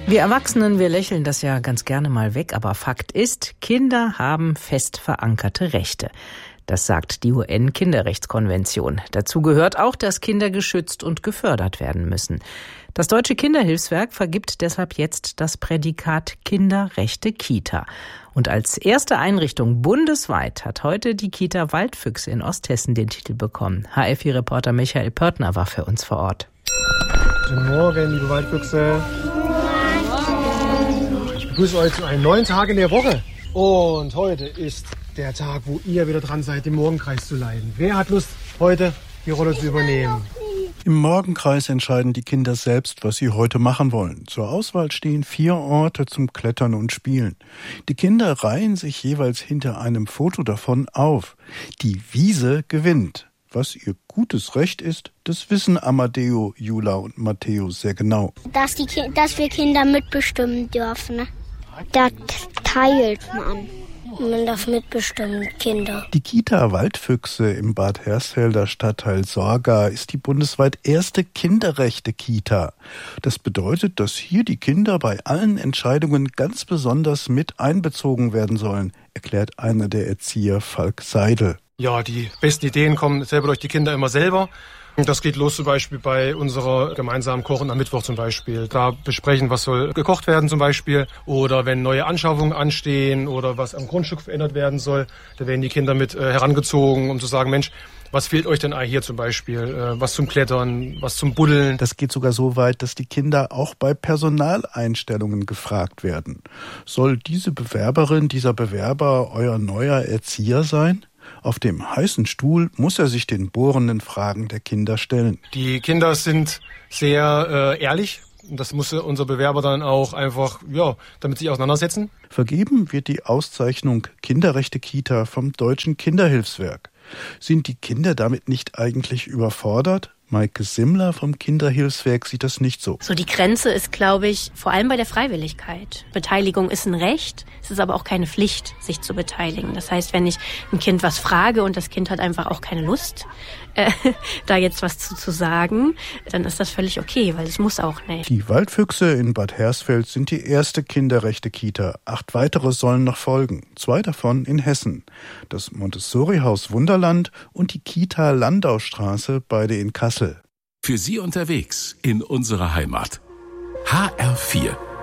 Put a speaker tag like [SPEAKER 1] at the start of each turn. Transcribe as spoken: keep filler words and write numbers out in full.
[SPEAKER 1] Wir Erwachsenen, wir lächeln das ja ganz gerne mal weg, aber Fakt ist, Kinder haben fest verankerte Rechte. Das sagt die U N-Kinderrechtskonvention. Dazu gehört auch, dass Kinder geschützt und gefördert werden müssen. Das Deutsche Kinderhilfswerk vergibt deshalb jetzt das Prädikat Kinderrechte Kita. Und als erste Einrichtung bundesweit hat heute die Kita Waldfüchse in Osthessen den Titel bekommen. H F I-Reporter Michael Pörtner war für uns vor Ort.
[SPEAKER 2] Guten Morgen, liebe Waldfüchse. Ich begrüße euch zu einem neuen Tag in der Woche. Und heute ist der Tag, wo ihr wieder dran seid, den Morgenkreis zu leiten. Wer hat Lust, heute die Rolle zu übernehmen?
[SPEAKER 3] Im Morgenkreis entscheiden die Kinder selbst, was sie heute machen wollen. Zur Auswahl stehen vier Orte zum Klettern und Spielen. Die Kinder reihen sich jeweils hinter einem Foto davon auf. Die Wiese gewinnt. Was ihr gutes Recht ist, das wissen Amadeo, Jula und Matthäus sehr genau.
[SPEAKER 4] Dass, die Ki- dass wir Kinder mitbestimmen dürfen. Da teilt man. Man darf mitbestimmen, Kinder.
[SPEAKER 3] Die Kita Waldfüchse im Bad Hersfelder Stadtteil Sorga ist die bundesweit erste Kinderrechte-Kita. Das bedeutet, dass hier die Kinder bei allen Entscheidungen ganz besonders mit einbezogen werden sollen, erklärt einer der Erzieher, Falk Seidel.
[SPEAKER 2] Ja, die besten Ideen kommen selber durch die Kinder immer selber. Das geht los zum Beispiel bei unserer gemeinsamen Kochen am Mittwoch zum Beispiel. Da besprechen, was soll gekocht werden zum Beispiel. Oder wenn neue Anschaffungen anstehen oder was am Grundstück verändert werden soll, da werden die Kinder mit äh, herangezogen, um zu sagen, Mensch, was fehlt euch denn hier zum Beispiel? Äh, was zum Klettern, was zum Buddeln?
[SPEAKER 3] Das geht sogar so weit, dass die Kinder auch bei Personaleinstellungen gefragt werden. Soll diese Bewerberin, dieser Bewerber euer neuer Erzieher sein? Auf dem heißen Stuhl muss er sich den bohrenden Fragen der Kinder stellen.
[SPEAKER 2] Die Kinder sind sehr äh, ehrlich. Das muss unser Bewerber dann auch einfach, ja, damit sich auseinandersetzen.
[SPEAKER 3] Vergeben wird die Auszeichnung Kinderrechte Kita vom Deutschen Kinderhilfswerk. Sind die Kinder damit nicht eigentlich überfordert? Maike Simmler vom Kinderhilfswerk sieht das nicht so.
[SPEAKER 5] So die Grenze ist, glaube ich, vor allem bei der Freiwilligkeit. Beteiligung ist ein Recht, es ist aber auch keine Pflicht, sich zu beteiligen. Das heißt, wenn ich ein Kind was frage und das Kind hat einfach auch keine Lust, äh, da jetzt was zu, zu sagen, dann ist das völlig okay, weil es muss auch nicht.
[SPEAKER 3] Die Waldfüchse in Bad Hersfeld sind die erste Kinderrechte-Kita. Acht weitere sollen noch folgen. Zwei davon in Hessen. Das Montessori-Haus Wunderland und die Kita Landaustraße, beide in Kassel.
[SPEAKER 6] Für Sie unterwegs in unserer Heimat. H R vier